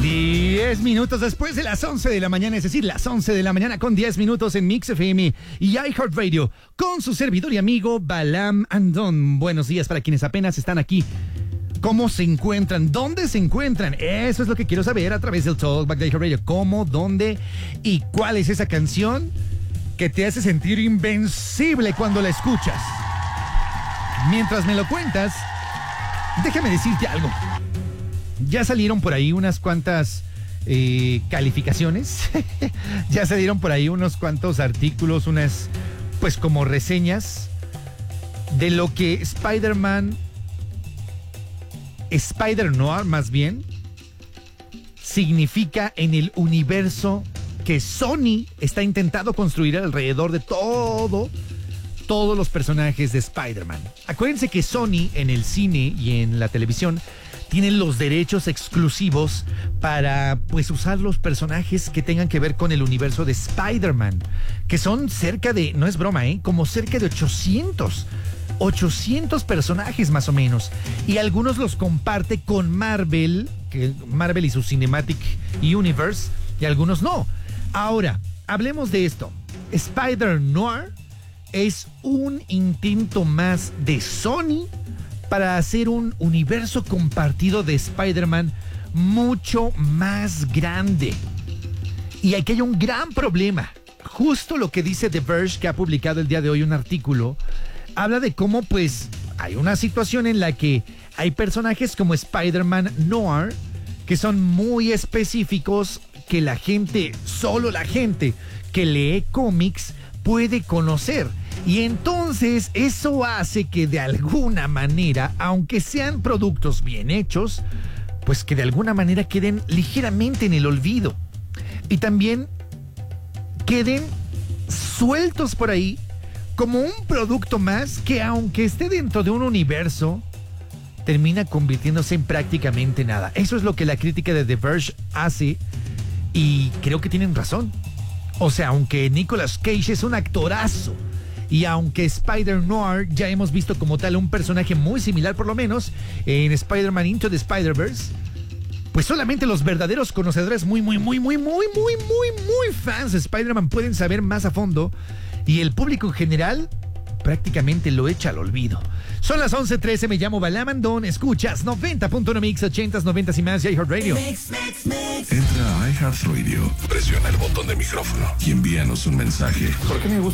10 minutos después de las 11 de la mañana, es decir, las 11 de la mañana con 10 minutos en Mix FM y iHeartRadio, con su servidor y amigo Balam Andón. Buenos días para quienes apenas están aquí. ¿Cómo se encuentran? ¿Dónde se encuentran? Eso es lo que quiero saber a través del Talkback de iHeartRadio. ¿Cómo, dónde y cuál es esa canción que te hace sentir invencible cuando la escuchas? Mientras me lo cuentas, déjame decirte algo. Ya salieron por ahí unas cuantas calificaciones. Ya salieron por ahí unos cuantos artículos, unas, pues como reseñas de lo que Spider-Noir más bien, significa en el universo que Sony está intentando construir alrededor de todos los personajes de Spider-Man. Acuérdense que Sony en el cine y en la televisión tienen los derechos exclusivos para, pues, usar los personajes que tengan que ver con el universo de Spider-Man, que son cerca de, no es broma, como cerca de 800 personajes más o menos, y algunos los comparte con Marvel y su Cinematic Universe, y algunos no. Ahora, hablemos de esto. Spider-Noir es un intento más de Sony para hacer un universo compartido de Spider-Man mucho más grande. Y aquí hay un gran problema. Justo lo que dice The Verge, que ha publicado el día de hoy un artículo, habla de cómo, pues, hay una situación en la que hay personajes como Spider-Man Noir que son muy específicos, que solo la gente que lee cómics puede conocer. Y entonces eso hace que de alguna manera, aunque sean productos bien hechos, pues que de alguna manera queden ligeramente en el olvido. Y también queden sueltos por ahí como un producto más que, aunque esté dentro de un universo, termina convirtiéndose en prácticamente nada. Eso es lo que la crítica de The Verge hace, y creo que tienen razón. O sea, aunque Nicolas Cage es un actorazo, y aunque Spider-Noir ya hemos visto como tal un personaje muy similar, por lo menos en Spider-Man Into the Spider-Verse, pues solamente los verdaderos conocedores muy fans de Spider-Man pueden saber más a fondo, y el público en general prácticamente lo echa al olvido. Son las 11:13, me llamo Balam Andón, escuchas 90.1 Mix, 80s, 90s y más, iHeartRadio. Entra a iHeartRadio, presiona el botón de micrófono y envíanos un mensaje. ¿Por qué me gusta?